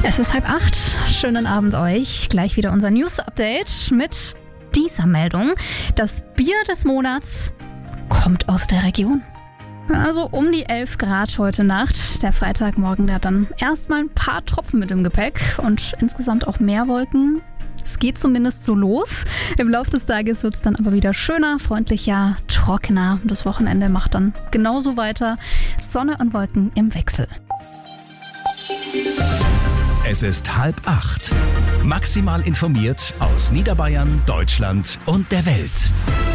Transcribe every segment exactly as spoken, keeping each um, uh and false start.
Es ist halb acht. Schönen Abend euch. Gleich wieder unser News-Update mit dieser Meldung. Das Bier des Monats kommt aus der Region. Also um die elf Grad heute Nacht. Der Freitagmorgen, der hat dann erstmal ein paar Tropfen mit im Gepäck und insgesamt auch mehr Wolken. Es geht zumindest so los. Im Laufe des Tages wird es dann aber wieder schöner, freundlicher, trockener. Das Wochenende macht dann genauso weiter. Sonne und Wolken im Wechsel. Es ist halb acht. Maximal informiert aus Niederbayern, Deutschland und der Welt.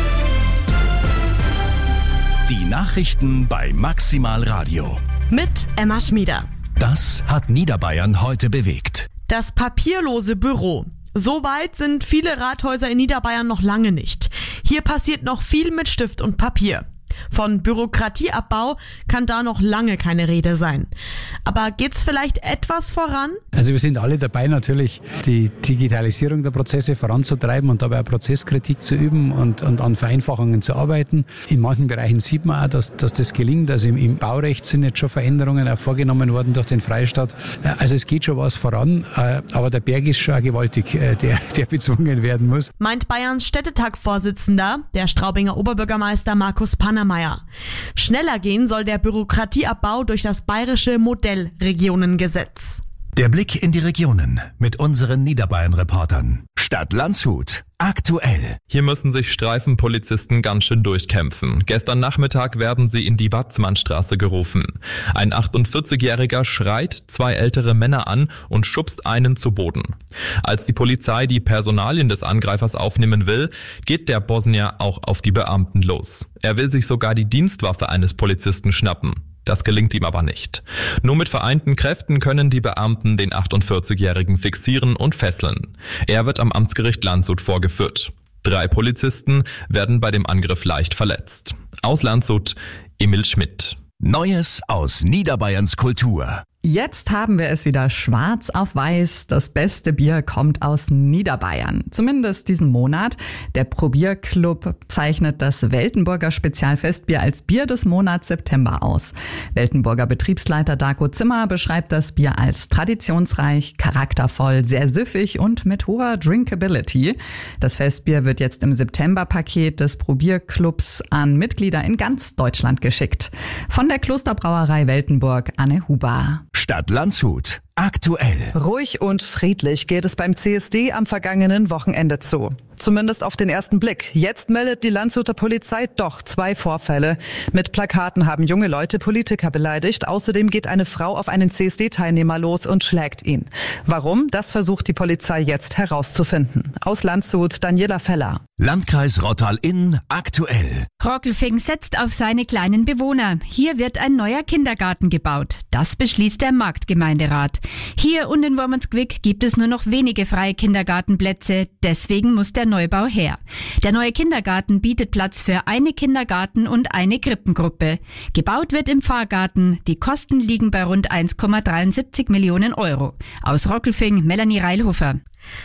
Die Nachrichten bei Maximal Radio. Mit Emma Schmieder. Das hat Niederbayern heute bewegt. Das papierlose Büro. So weit sind viele Rathäuser in Niederbayern noch lange nicht. Hier passiert noch viel mit Stift und Papier. Von Bürokratieabbau kann da noch lange keine Rede sein. Aber geht's vielleicht etwas voran? Also wir sind alle dabei, natürlich die Digitalisierung der Prozesse voranzutreiben und dabei auch Prozesskritik zu üben und, und an Vereinfachungen zu arbeiten. In manchen Bereichen sieht man auch, dass, dass das gelingt. Also im, im Baurecht sind jetzt schon Veränderungen auch vorgenommen worden durch den Freistaat. Also es geht schon was voran, aber der Berg ist schon auch gewaltig, der, der bezwungen werden muss. Meint Bayerns Städtetag-Vorsitzender, der Straubinger Oberbürgermeister Markus Pannermeier. Schneller gehen soll der Bürokratieabbau durch das bayerische Modellregionengesetz. Der Blick in die Regionen mit unseren Niederbayern-Reportern. Stadt Landshut. Aktuell. Hier müssen sich Streifenpolizisten ganz schön durchkämpfen. Gestern Nachmittag werden sie in die Watzmannstraße gerufen. Ein achtundvierzigjähriger schreit zwei ältere Männer an und schubst einen zu Boden. Als die Polizei die Personalien des Angreifers aufnehmen will, geht der Bosnier auch auf die Beamten los. Er will sich sogar die Dienstwaffe eines Polizisten schnappen. Das gelingt ihm aber nicht. Nur mit vereinten Kräften können die Beamten den achtundvierzigjährigen fixieren und fesseln. Er wird am Amtsgericht Landshut vorgeführt. Drei Polizisten werden bei dem Angriff leicht verletzt. Aus Landshut, Emil Schmidt. Neues aus Niederbayerns Kultur. Jetzt haben wir es wieder schwarz auf weiß. Das beste Bier kommt aus Niederbayern. Zumindest diesen Monat. Der Probierclub zeichnet das Weltenburger Spezialfestbier als Bier des Monats September aus. Weltenburger Betriebsleiter Darko Zimmer beschreibt das Bier als traditionsreich, charaktervoll, sehr süffig und mit hoher Drinkability. Das Festbier wird jetzt im September-Paket des Probierclubs an Mitglieder in ganz Deutschland geschickt. Von der Klosterbrauerei Weltenburg, Anne Huber. Stadt Landshut. Aktuell. Ruhig und friedlich geht es beim C S D am vergangenen Wochenende zu. Zumindest auf den ersten Blick. Jetzt meldet die Landshuter Polizei doch zwei Vorfälle. Mit Plakaten haben junge Leute Politiker beleidigt. Außerdem geht eine Frau auf einen C S D-Teilnehmer los und schlägt ihn. Warum? Das versucht die Polizei jetzt herauszufinden. Aus Landshut, Daniela Feller. Landkreis Rottal-Inn. Aktuell. Rockelfing setzt auf seine kleinen Bewohner. Hier wird ein neuer Kindergarten gebaut. Das beschließt der Marktgemeinderat. Hier und in Wormansquick gibt es nur noch wenige freie Kindergartenplätze. Deswegen muss der Neubau her. Der neue Kindergarten bietet Platz für eine Kindergarten- und eine Krippengruppe. Gebaut wird im Pfarrgarten. Die Kosten liegen bei rund eins Komma dreiundsiebzig Millionen Euro. Aus Rockelfing, Melanie Reilhofer.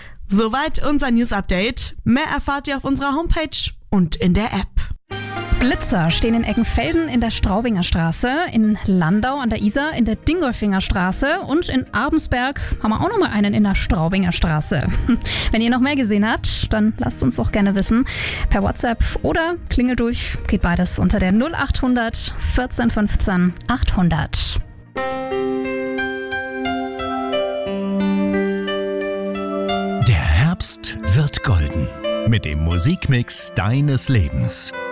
Soweit unser News-Update. Mehr erfahrt ihr auf unserer Homepage und in der App. Blitzer stehen in Eggenfelden in der Straubinger Straße, in Landau an der Isar in der Dingolfinger Straße und in Abensberg haben wir auch noch mal einen in der Straubinger Straße. Wenn ihr noch mehr gesehen habt, dann lasst uns doch gerne wissen. Per WhatsApp oder klingelt durch, geht beides unter der null achthundert vierzehn fünfzehn achthundert. Der Herbst wird golden mit dem Musikmix deines Lebens.